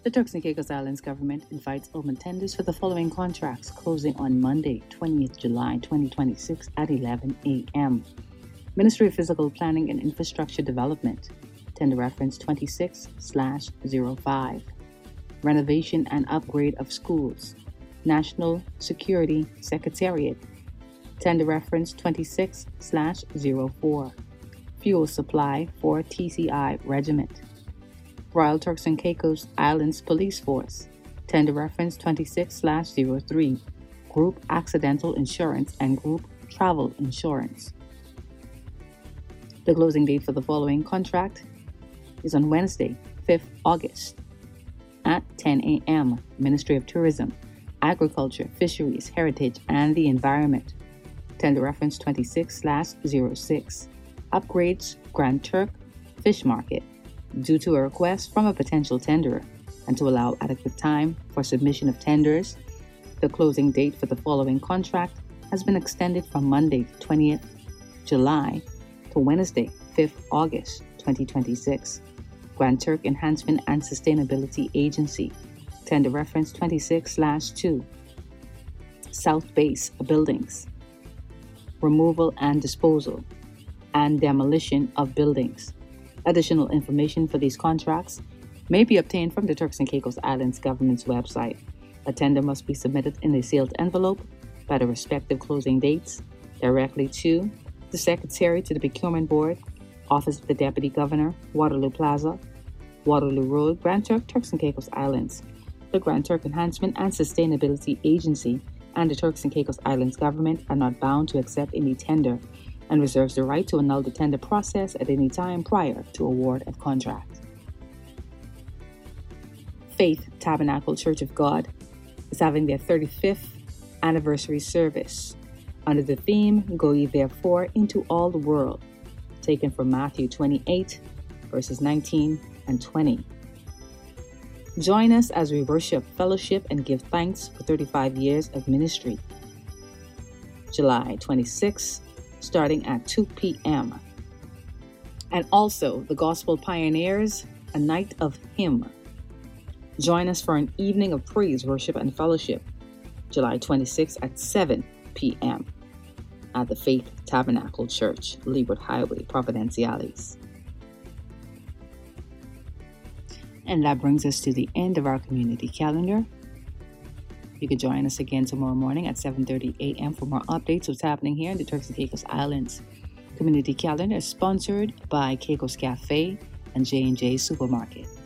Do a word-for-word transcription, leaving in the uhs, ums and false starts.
The Turks and Caicos Islands government invites open tenders for the following contracts closing on Monday, twentieth of July twenty twenty-six at eleven a.m. Ministry of Physical Planning and Infrastructure Development, tender reference twenty-six slash zero five. Renovation and upgrade of schools, National Security Secretariat, tender reference twenty-six slash zero four. Fuel supply for T C I Regiment. Royal Turks and Caicos Islands Police Force, tender reference twenty-six slash zero three. Group Accidental Insurance and Group Travel Insurance. The closing date for the following contract is on Wednesday, fifth of August at ten a.m. Ministry of Tourism, Agriculture, Fisheries, Heritage, and the Environment. Tender reference twenty-six slash zero six. Upgrades Grand Turk Fish Market, due to a request from a potential tenderer and to allow adequate time for submission of tenders. The closing date for the following contract has been extended from Monday, twentieth of July to Wednesday, fifth of August twenty twenty-six. Grand Turk Enhancement and Sustainability Agency, tender reference twenty-six slash two. South Base Buildings, removal and disposal and demolition of buildings. Additional information for these contracts may be obtained from the Turks and Caicos Islands government's website. A tender must be submitted in a sealed envelope by the respective closing dates directly to the Secretary to the Procurement Board, Office of the Deputy Governor, Waterloo Plaza, Waterloo Road, Grand Turk, Turks and Caicos Islands. The Grand Turk Enhancement and Sustainability Agency and the Turks and Caicos Islands government are not bound to accept any tender and reserves the right to annul the tender process at any time prior to award of contract. Faith Tabernacle Church of God is having their thirty-fifth anniversary service under the theme, Go Ye Therefore into All the World, taken from Matthew twenty-eight, verses nineteen and twenty. Join us as we worship, fellowship, and give thanks for thirty-five years of ministry. July twenty-sixth, starting at two p.m. And also the Gospel Pioneers, a night of hymn. Join us for an evening of praise, worship, and fellowship, July twenty-sixth at seven p.m. at the Faith Tabernacle Church, Leeward Highway, Providenciales. And that brings us to the end of our community calendar. You can join us again tomorrow morning at seven thirty a.m. for more updates of what's happening here in the Turks and Caicos Islands. Community calendar is sponsored by Caicos Cafe and J and J Supermarket.